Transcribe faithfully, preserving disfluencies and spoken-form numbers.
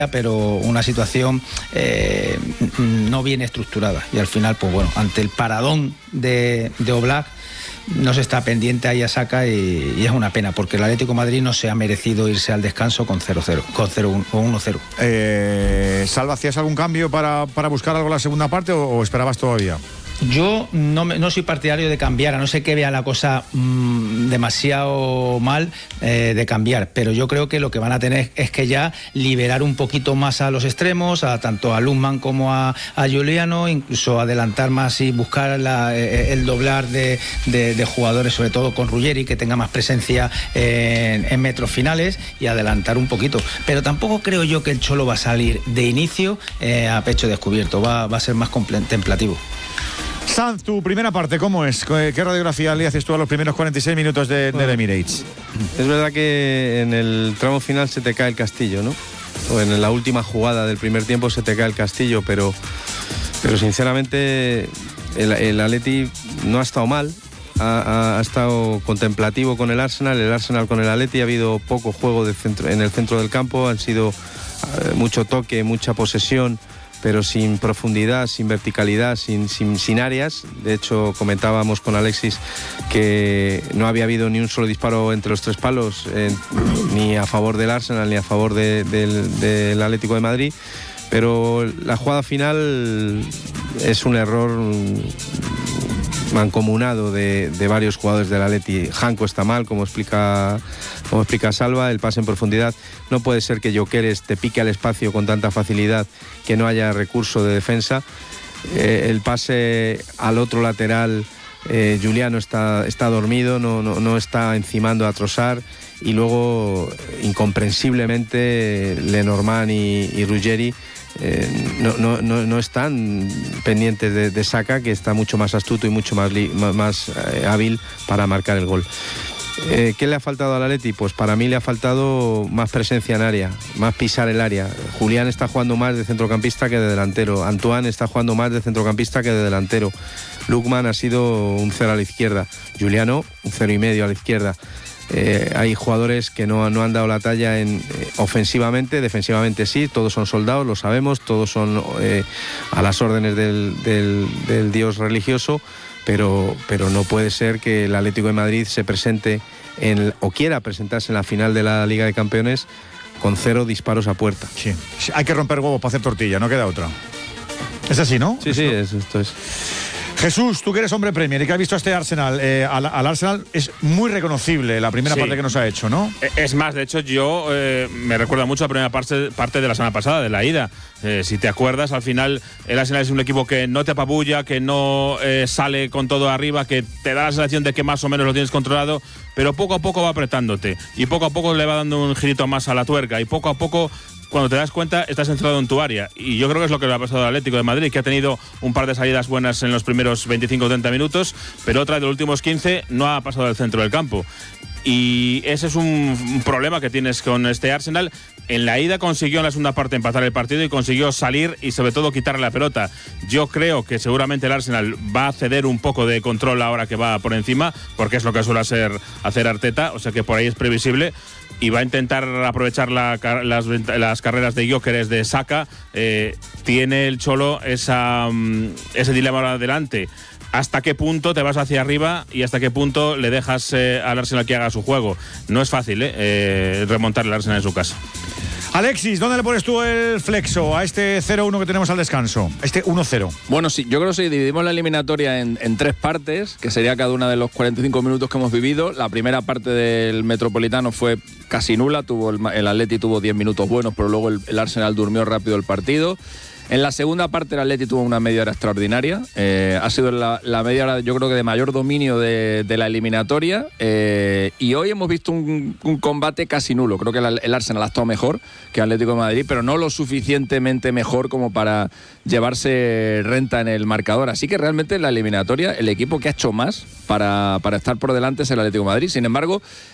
pero una situación eh, no bien estructurada, y al final, pues bueno, ante el paradón de, de Oblak, no se está pendiente ahí a Saka, y, y es una pena, porque el Atlético de Madrid no se ha merecido irse al descanso con cero cero, con cero uno o uno cero. Eh, Salva, ¿hacías algún cambio para, para buscar algo en la segunda parte o, o esperabas todavía? Yo no, me, no soy partidario de cambiar, a no ser que vea la cosa mmm, demasiado mal, eh, de cambiar, pero yo creo que lo que van a tener es que ya liberar un poquito más a los extremos, a tanto a Lundman como a, a Giuliano, incluso adelantar más y buscar la, eh, el doblar de, de, de jugadores, sobre todo con Ruggeri, que tenga más presencia en, en metros finales, y adelantar un poquito. Pero tampoco creo yo que el Cholo va a salir de inicio eh, a pecho descubierto, va, va a ser más contemplativo. Sanz, tu primera parte, ¿cómo es? ¿Qué radiografía le haces tú a los primeros cuarenta y seis minutos de, del Emirates? Es verdad que en el tramo final se te cae el castillo, ¿no? O en la última jugada del primer tiempo se te cae el castillo, pero, pero sinceramente el, el Atleti no ha estado mal, ha, ha, ha estado contemplativo con el Arsenal, el Arsenal con el Atleti, ha habido poco juego de centro, en el centro del campo, han sido eh, mucho toque, mucha posesión, pero sin profundidad, sin verticalidad, sin, sin, sin áreas. De hecho, comentábamos con Alexis que no había habido ni un solo disparo entre los tres palos, eh, ni a favor del Arsenal ni a favor de, de, del Atlético de Madrid, pero la jugada final es un error mancomunado de, de varios jugadores del Atleti. Janko está mal, como explica, como explica Salva, el pase en profundidad. No puede ser que Gyökeres te pique al espacio con tanta facilidad, que no haya recurso de defensa. Eh, el pase al otro lateral, eh, Giuliano está, está dormido, no, no, no está encimando a Trossard, y luego, incomprensiblemente, Lenormand y, y Ruggeri Eh, no, no, no, no están pendientes de, de Saka, que está mucho más astuto y mucho más, li, más, más eh, hábil para marcar el gol. Eh, ¿Qué le ha faltado al Atleti? Pues para mí le ha faltado más presencia en área, más pisar el área. Julián está jugando más de centrocampista que de delantero. Antoine está jugando más de centrocampista que de delantero. Lukman ha sido un cero a la izquierda. Giuliano, un cero y medio a la izquierda. Eh, hay jugadores que no, no han dado la talla en, eh, ofensivamente, defensivamente sí, todos son soldados, lo sabemos, todos son eh, a las órdenes del, del, del dios religioso, pero, pero no puede ser que el Atlético de Madrid se presente en, o quiera presentarse en la final de la Liga de Campeones con cero disparos a puerta. Sí, hay que romper huevos para hacer tortilla, no queda otra. Es así, ¿no? Sí, sí, es, esto es. Jesús, tú que eres hombre Premier y que has visto a este Arsenal, eh, al, al Arsenal es muy reconocible la primera sí. parte que nos ha hecho, ¿no? Es más, de hecho, yo eh, me recuerda mucho la primera parte, parte de la semana pasada, de la ida. Eh, si te acuerdas, al final el Arsenal es un equipo que no te apabulla, que no eh, sale con todo arriba, que te da la sensación de que más o menos lo tienes controlado, pero poco a poco va apretándote y poco a poco le va dando un girito más a la tuerca y poco a poco, cuando te das cuenta, estás centrado en tu área. Y yo creo que es lo que le ha pasado al Atlético de Madrid, que ha tenido un par de salidas buenas en los primeros veinticinco o treinta minutos, pero otra de los últimos quince no ha pasado del centro del campo. Y ese es un problema que tienes con este Arsenal. En la ida consiguió en la segunda parte empatar el partido y consiguió salir y sobre todo quitarle la pelota. Yo creo que seguramente el Arsenal va a ceder un poco de control ahora que va por encima, porque es lo que suele hacer, hacer Arteta, o sea que por ahí es previsible. Y va a intentar aprovechar la, las, las carreras de Gyökeres, de Saka. Eh, tiene el Cholo esa, ese dilema ahora adelante. ¿Hasta qué punto te vas hacia arriba y hasta qué punto le dejas eh, al Arsenal que haga su juego? No es fácil eh, eh, remontar el Arsenal en su casa. Alexis, ¿dónde le pones tú el flexo a este cero uno que tenemos al descanso? Este uno cero. Bueno, sí, yo creo que si dividimos la eliminatoria en, en tres partes, que sería cada una de los cuarenta y cinco minutos que hemos vivido. La primera parte del Metropolitano fue casi nula, tuvo el, el Atleti tuvo diez minutos buenos, pero luego el, el Arsenal durmió rápido el partido. En la segunda parte el Atleti tuvo una media hora extraordinaria, eh, ha sido la, la media hora yo creo que de mayor dominio de, de la eliminatoria, eh, y hoy hemos visto un, un combate casi nulo. Creo que el, el Arsenal ha estado mejor que el Atlético de Madrid, pero no lo suficientemente mejor como para llevarse renta en el marcador. Así que realmente en la eliminatoria el equipo que ha hecho más para, para estar por delante es el Atlético de Madrid. Sin embargo,